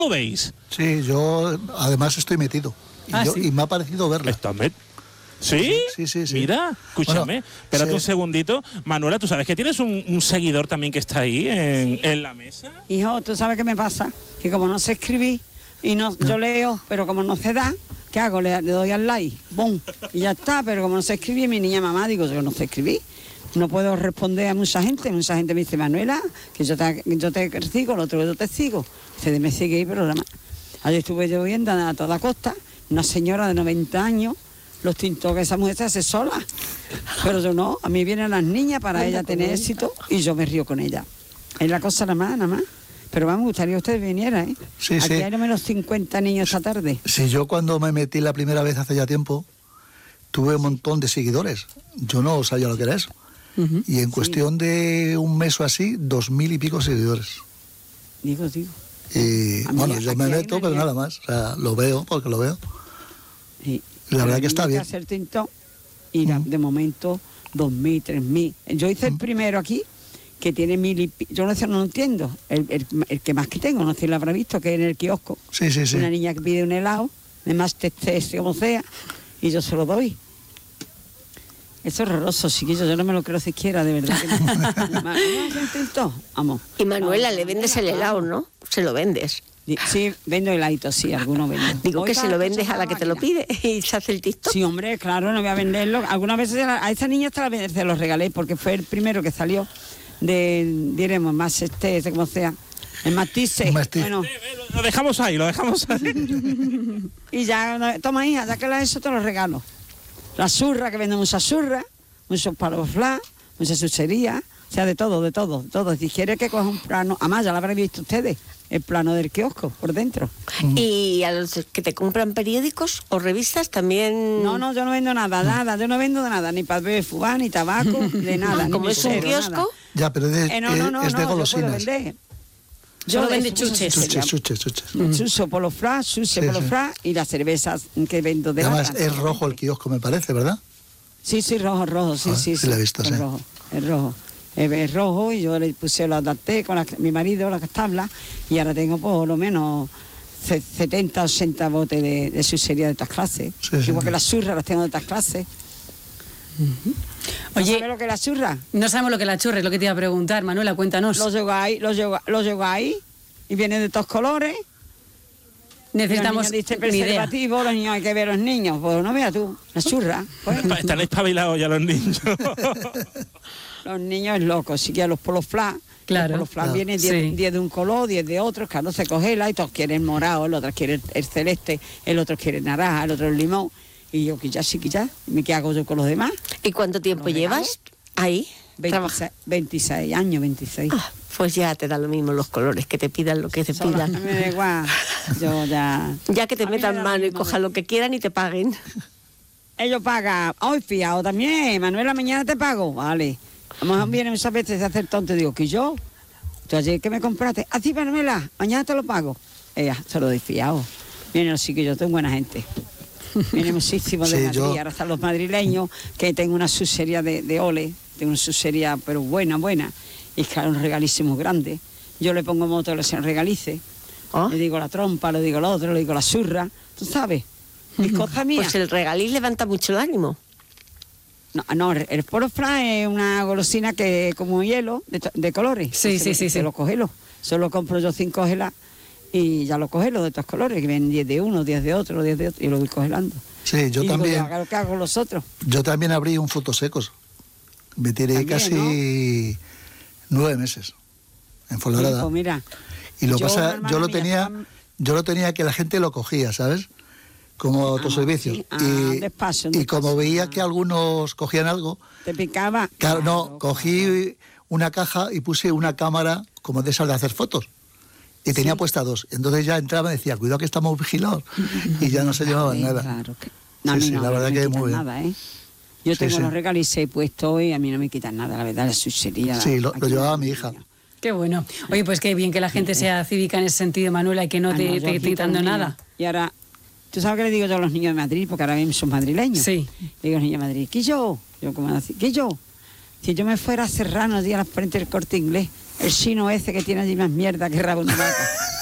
¿Lo veis? Sí, yo además estoy metido. Y me ha parecido verla. ¿Sí? Sí. Mira, escúchame, espérate un segundito. Manuela, ¿tú sabes que tienes un seguidor también que está ahí en la mesa? Hijo, ¿tú sabes qué me pasa? Que como no sé escribir, yo leo, pero como no se da, ¿qué hago? Le doy al like, ¡bum! Y ya está, pero como no sé escribir, mi niña mamá, digo, yo no sé escribir. No puedo responder a mucha gente me dice, Manuela, que yo te sigo, el otro yo te sigo. Se me sigue ahí, pero ayer estuve yo viendo a toda costa, una señora de 90 años, los tintos que esa mujer se hace sola. Pero yo no, a mí vienen las niñas para ella tener éxito y yo me río con ella. Es la cosa nada más. Pero me gustaría que ustedes vinieran, ¿eh? Sí, aquí hay no menos 50 niños esta tarde. Sí, yo cuando me metí la primera vez hace ya tiempo, tuve un montón de seguidores. Yo no sabía lo que era eso. Y en cuestión de un mes o así, 2000 y pico seguidores. Digo. Y bueno, yo me meto, pero nada más. O sea, lo veo porque lo veo. Sí. La verdad que está bien. Hacer tintón y de momento 2.000, 3.000. Yo hice el primero aquí, que tiene 1.000 y pico. Yo no entiendo. El que más que tengo, no sé si lo habrá visto, que es en el kiosco. Sí. Una niña que pide un helado, además como sea, y yo se lo doy. Eso es horroroso, chiquillo, yo no me lo creo siquiera, de verdad. Vamos. Y Manuela, le vendes el helado, ¿no? Se lo vendes. Sí, vendo heladitos, sí, algunos vendo. Digo que se lo vendes a la que te lo pide y se hace el TikTok. Sí, hombre, claro, no voy a venderlo. Algunas veces a esa niña se los regalé porque fue el primero que salió diremos, más como sea, el matice. Bueno. Lo dejamos ahí. Y ya, toma hija, ya que la he hecho te lo regalo. La surra, que vende mucha surra, muchos palos flash, mucha chuchería, o sea, de todo. Si quiere que coja un plano, además ya lo habrán visto ustedes, el plano del kiosco por dentro. ¿Y a los que te compran periódicos o revistas también? No, yo no vendo nada, yo no vendo de nada, ni papel de fubá, ni tabaco, de nada. ¿Como es un kiosco? Nada. Ya, pero es de golosinas. Yo vendo chuches. Chuches. Polo flash, y las cervezas que vendo de además es rojo el kiosco, me parece, ¿verdad? Sí, rojo, sí. Sí, la he visto, sí. Es rojo. Es rojo y yo le puse, lo adapté con mi marido, las tablas, y ahora tengo por lo menos 70, 80 botes de chuchería de estas clases. Igual que las churras las tengo de estas clases. Oye, ¿sabes lo que es la churra? No sabemos lo que es la churra, es lo que te iba a preguntar, Manuela, cuéntanos. Los lleváis y vienen de todos colores. Necesitamos los niños preservativo, los niños hay que ver a los niños. Pues no veas tú, la churra. Pues. Están espabilados ya los niños. Los niños es locos, sí que a los polos flash. Claro. Los polos flash vienen 10 de un color, 10 de otro, claro, se congela y todos quieren morado, el otro quiere el celeste, el otro quiere naranja, el otro el limón. Y yo, que ya, ¿qué hago yo con los demás? ¿Y cuánto tiempo llevas ahí? 26 años, 26. Pues ya te da lo mismo los colores, que te pidan lo que te pidan. Me da igual, yo ya... Ya que te metan mano y cojan lo que quieran y te paguen. Ellos pagan, hoy fiado también, Manuela, mañana te pago, vale. A lo mejor vienen muchas veces a hacer tonto y digo, ¿que yo? ¿Tú ayer que me compraste? Así, Manuela, mañana te lo pago. Ella, se lo doy fiado. Miren, sí que yo tengo buena gente. Viene muchísimo de Madrid, ahora están los madrileños, que tengo una sucería de ole, tengo una sucería, pero buena, y claro, un regalísimo grande. Yo le pongo moto, le regalice, le digo la trompa, le digo lo otro, le digo la surra, tú sabes, mis cosas mías. Pues el regaliz levanta mucho el ánimo. No, el polo flash es una golosina que como hielo, de colores. Sí. Se lo congelo, solo compro yo 5 gelas. Y ya lo congelo de estos colores, que vienen 10 de uno, 10 de otro, y lo voy congelando. Sí, yo también. Digo, ¿qué hago los otros? Yo también abrí un Fotosecos. Me tiré también, casi 9 meses en Fuenlabrada. Sí, pues mira, y lo pasa, yo lo tenía que la gente lo cogía, ¿sabes? Como autoservicio. Sí. Despacio. Y como veía que algunos cogían algo... ¿Te picaba? Claro, no, cogí una caja y puse una cámara como de esas de hacer fotos. Y tenía puesta 2. Entonces ya entraba y decía, cuidado que estamos vigilados. Y ya no se llevaban nada. Claro que... la verdad que muy bien. Nada, ¿eh? Yo tengo los regalices puestos y a mí no me quitan nada, la verdad, la chuchería. Sí, lo llevaba mi hija. Qué bueno. Oye, pues qué bien que la gente sea cívica en ese sentido, Manuela, y que no te esté quitando nada. Y ahora, ¿tú sabes qué le digo yo a los niños de Madrid? Porque ahora mismo son madrileños. Sí. Le digo a los niños de Madrid, ¿qué yo? Yo, como así, ¿qué yo? Si yo me fuera a Serrano, día a la frente del Corte Inglés, el chino ese que tiene allí más mierda que rabo de vaca.